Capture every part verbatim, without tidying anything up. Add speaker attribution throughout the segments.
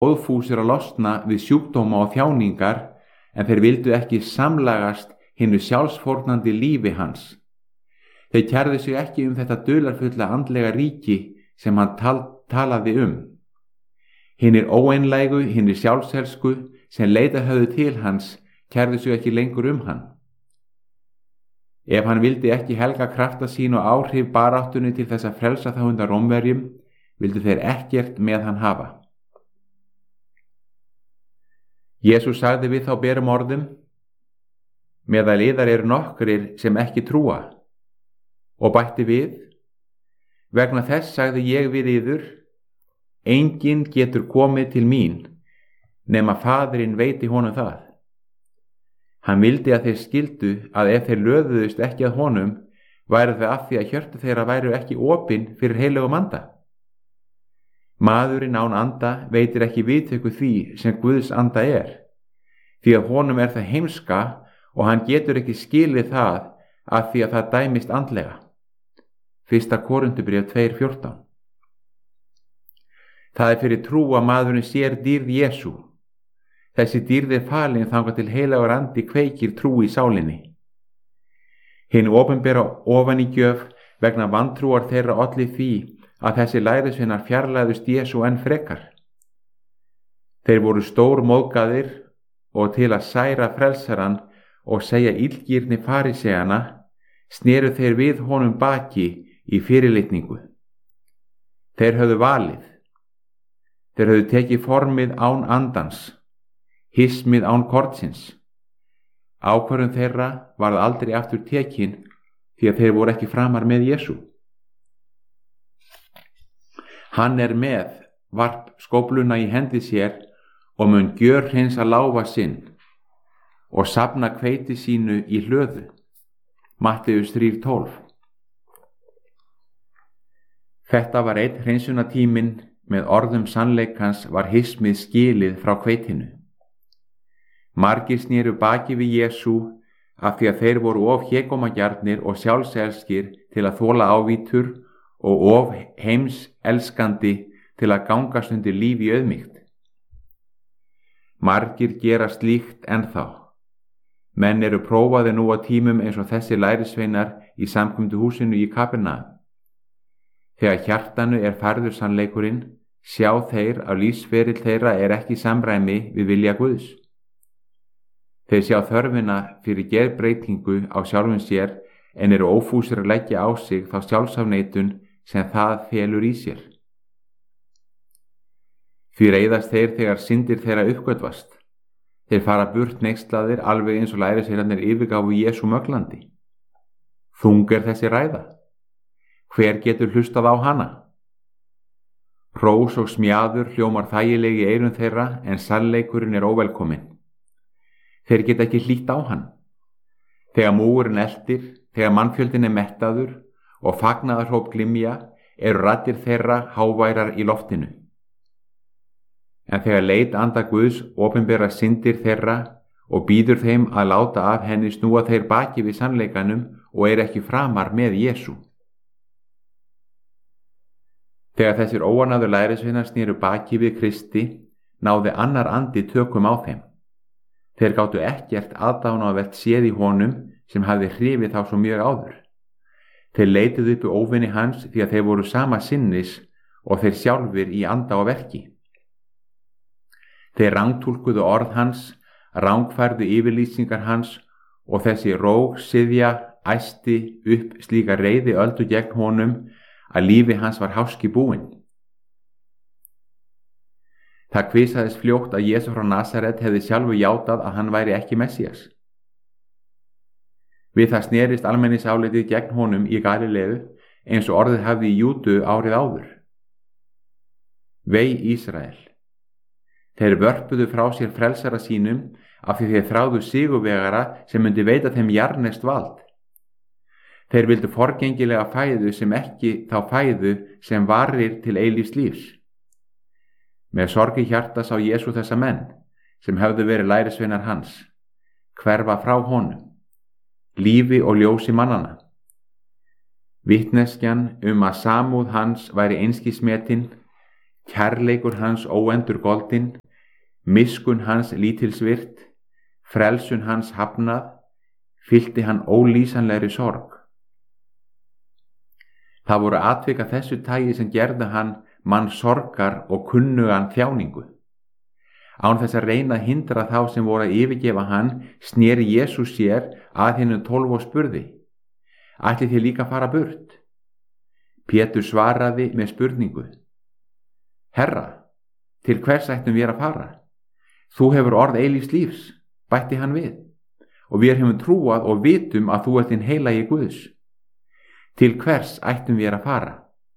Speaker 1: óðfúsir að losna við sjúkdóma og þjáningar, en þeir vildu ekki samlagast hinu sjálfsfórnandi lífi hans. Þeir kærðu sig ekki um þetta dularfulla andlega ríki sem hann tal talaði um. Hinir óeinlægu, hinir sjálfselsku sem leita höfðu til hans kærðu sig ekki lengur um hann. Ef hann vildi ekki helga krafta sín og áhrif baráttunni til þess að frelsa þá undan Rómverjum, vildu þeir ekkert með hann hafa. Jesús sagði við þá berum orðum: meðal yðar eru nokkrir sem ekki trúa, og bætti við: vegna þess sagði ég við yður, enginn getur komið til mín nema Faðirinn veiti honum það. Hann vildi að þeir skildu að ef þeir löðuðust ekki að honum, væru þau af því að hjörtu þeirra væru ekki opin fyrir heilögum anda. Maðurinn án anda veitir ekki viðtöku því sem Guðs anda er, því að honum er það heimska og hann getur ekki skilið það af því að það dæmist andlega. Fyrsta Korinthubréf tvö fjórtán. Það er fyrir trú að maðurinn sér dýrð Jesú. Þessi dýrð er falin þangað til heilagur andi kveikir trú í sálinni. Hinn opinbera ofanígjöf vegna vantrúar þeirra olli því að þessi lærisveinar fjarlæðust Jesú enn frekar. Þeir voru stór móðgaðir og til að særa frelsarann og segja illgirni faríseana, sneru þeir við honum baki í fyrirlitningu. Þeir höfðu valið. Þeir höfðu tekið formið án andans, hismið án kortsins. Ákvörðun þeirra varð aldrei aftur tekin því að þeir voru ekki framar með Jesú. Hann er með varp skófluna í hendi sér og mun gjörhreinsa láfa sinn og safna hveiti sínu í hlöðu. Matteus þrjú tólf. Þetta var einn hreinsunatíminn, með orðum sannleikans var hismið skilið frá hveitinu. Margir snéru baki við Jesú af því að þeir voru of hégómagjarnir og sjálfselskir til að þola ávítur og of heimselskandi til að gangast undir líf í auðmýkt. Margir gera slíkt ennþá. Menn eru prófaði nú á tímum eins og þessi lærisveinar í samkomundu húsinu í Kapernaum. Þegar hjartanu er færður sannleikurinn, sjá þeir að lífsferill þeirra er ekki í samræmi við vilja Guðs. Þeir sjá þörfina fyrir gerbreytingu á sjálfum sér en eru ófúsir að leggja á sig þá sjálfsafneitun sem það felur í sér. Því reiðast þeir þegar syndir þeirra uppgötvast. Þeir fara burt neykslaðir alveg eins og lærisveinarnir yfirgáfu Jesú möglandi. Þung er þessi ræða. Hver getur hlustað á hana? Hrós og smjaður hljómar þægilegi í eyrum þeirra en sannleikurinn er óvelkominn. Þeir geta ekki hlýtt á hann. Þegar múgurinn eltir, þegar mannfjöldin er mettaður og fagnaðarhróp glymja, eru raddir þeirra háværar í loftinu. En þegar leit anda Guðs opinbera syndir þeirra og býður þeim að láta af henni, snúa þeir baki við sannleikanum og eru ekki framar með Jesú. Þegar þessir óanaður lærisveinar snéru baki við Kristi, náði annar andi tökum á þeim. Þeir gátu ekkert aðdánavert séð í honum sem hafði hrifið þá svo mjög áður. Þeir leituðu upp óvinni hans því að þeir voru sama sinnis og þeir sjálfir í anda og verki. Þeir rangtúlkuðu orð hans, rangfærðu yfirlýsingar hans og þessi róg syðja æsti upp slíka reiði öldu gegn honum að lífi hans var háski búinn. Það kvisaðist fljótt að Jesú frá Nasaret hefði sjálfu játað að hann væri ekki Messías. Við það snerist almenningsálitið gegn honum í Galileu eins og orðið hafði í Júdu árið áður. Vei Ísrael. Þeir vörpuðu frá sér frelsara sínum af því þeir þráðu sigurvegara sem myndi veita þeim jarðneskt vald. Þeir vildu forgengilega fæðu sem ekki þá fæðu sem varir til eilífs lífs. Með sorgi hjarta sá Jesú þessa menn, sem höfðu verið lærisveinar hans, hverfa frá honum, lífi og ljósi mannana. Vitneskjan um að samúð hans væri einskismetin, kærleikur hans óendurgoldinn, miskun hans lítilsvirt, frelsun hans hafnað, fyllti hann ólýsanlegri sorg. Það voru atvik af þessu tagi sem gerðu hann mann sorgar og kunnugan þjáningu. Án þess að reyna að hindra þá sem voru að yfirgefa hann, sneri Jesús sér að hinum tólf og spurði: Ætlið þið líka að fara burt? Pétur svaraði með spurningu: Herra, til hvers ættum við að fara? Þú hefur orð eilífs lífs, bætti hann við, og við hefum trúað og vitum að þú ert hinn heilagi Guðs. Til hvers ættum við að fara?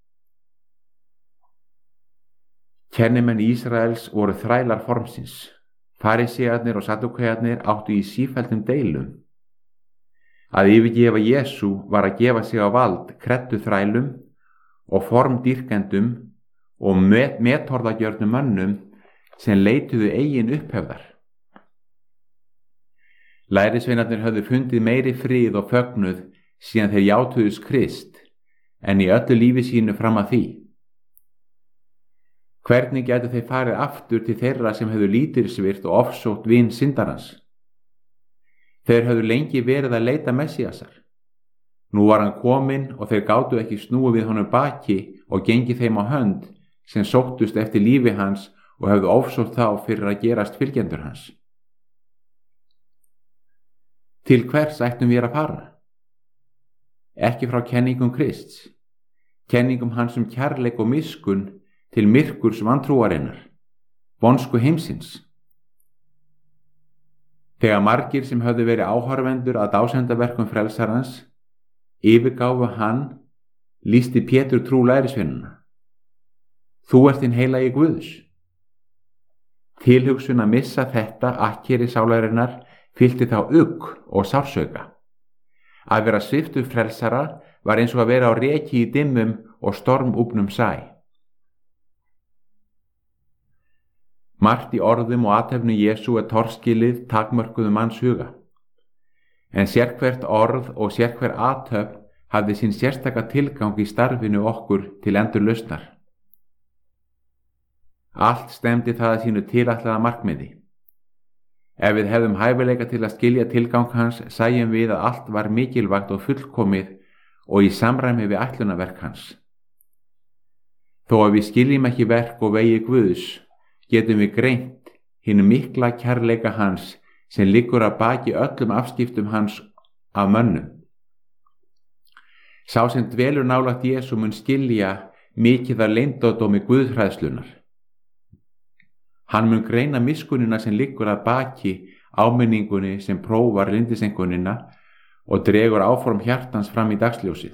Speaker 1: Kennimenn Ísraels voru þrælar formsins. Farísearnir og sadúkearnir áttu í sífelldum deilum. Að yfirgefa Jesú var að gefa sig á vald kreddu þrælum og formdýrkendum og met metorðagjörnum mönnum sem leituðu eigin upphefðar. Lærisveinarnir höfðu fundið meiri frið og fögnuð síðan þeir játuðust Krist en í öllu lífi sínu fram að því. Hvernig gætu þeir farið aftur til þeirra sem hefðu lítilsvirt og ofsótt vin syndarans? Þeir höfðu lengi verið að leita Messíasar. Nú var hann kominn og þeir gátu ekki snúið við honum baki og gengið þeim á hönd sem sóttust eftir lífi hans og höfðu ofsótt þá fyrir að gerast fylgjendur hans. Til hvers ættum við að fara? Ekki frá kenningum Krists, kenningum hans um kærleik og miskun til myrkurs vantrúarinnar, vonsku heimsins. Þegar margir sem höfðu verið áhorfendur að dásendaverkum frelsarans yfirgáfu hann, lýsti Pétur trú lærisveinanna: Þú ert hinn heilagi Guðs. Tilhugsun að missa þetta akkeri sálarinnar fyllti þá ugg og sársauka. Að vera sviptur frelsara var eins og að vera á reki í dimmum og stormúfnum sæ. Margt í orðum og athöfnu Jesú er torskilið takmörkuðu manns huga. En sérhvert orð og sérhver athöfn hafði sín sérstaka tilgang í starfinu okkur til endurlausnar. Allt stemdi það að sínu tilætlaða markmiði. Ef við hefðum hæfileika til að skilja tilgang hans, sæjum við að allt var mikilvægt og fullkomið og í samræmi við ætlunarverk hans. Þó að við skiljum ekki verk og vegi Guðs, getum við greint hinn mikla kærleika hans sem liggur að baki öllum afskiptum hans af mönnum. Sá sem dvelur nálægt Jesú mun skilja mikið af leyndardómi guðhræðslunnar. Hann mun greina miskunina sem liggur að baki áminningunni sem prófar lindisengunina og dregur áform hjartans fram í dagsljósið.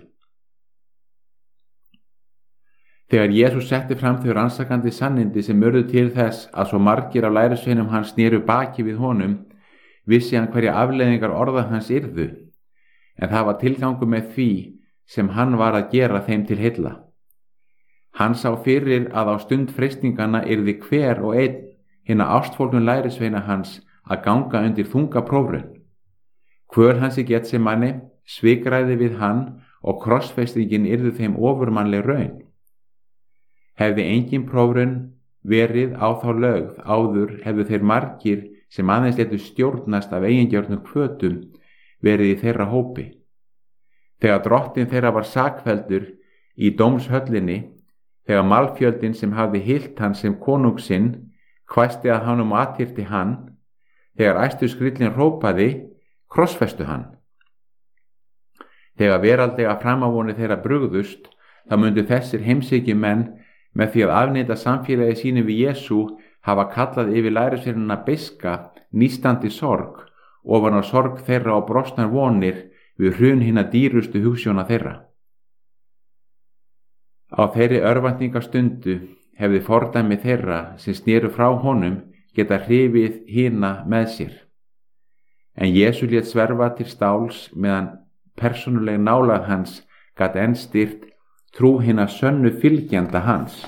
Speaker 1: Þegar Jesús setti fram þau rannsakandi sannindi sem urðu til þess að svo margir af lærisveinum hans sneru baki við honum, vissi hann hverja afleiðingar orða hans yrðu, en það var tilgangur með því sem hann var að gera þeim til heilla. Hann sá fyrir að á stund freistingana yrði hver og einn hinna ástfólgnum lærisveina hans að ganga undir þunga prófraun. Kvöl hans í Getsemanni, svikræði við hann og krossfestingin yrði þeim ofurmannleg raun. Hefði engin prófraun verið á þá lögð áður, hefðu þeir margir sem aðeins létu stjórnast af eigingjörnum hvötum verið í þeirra hópi. Þegar drottin þeirra var sakfelldur í dómshöllinni, þegar malfjöldin sem hafði hylt hann sem konung sinn hvæsti að hann og athyrti hann, þegar æstu skrillin hrópaði, krossfestu hann. Þegar veraldlega framávoni þeirra brugðust, þá myndu þessir heimsækjumenn með því að afneita samfélagi sínu við Jesú hafa kallað yfir lærisveinana beiska, nístandi sorg, ofan á sorg þeirra og brostnar vonir við hrun hinna dýrustu hugsjóna þeirra. Á þeirri örvæntingastundu hefði fordæmi þeirra sem sneru frá honum geta hrifið hina með sér. En Jesú lét sverfa til stáls meðan persónuleg nálægð hans gat enn styrkt trú hinna sönnu fylgjanda hans.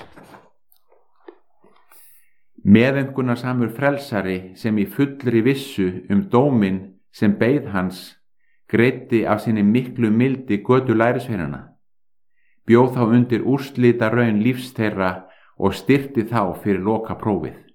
Speaker 1: Meðaumkunarsamur frelsari sem í fullri vissu um dóminn sem beið hans greiddi af sinni miklu mildi götu lærisveinana, bjóð þá undir úrslita raun lífs þeirra og styrkti þá fyrir loka prófið.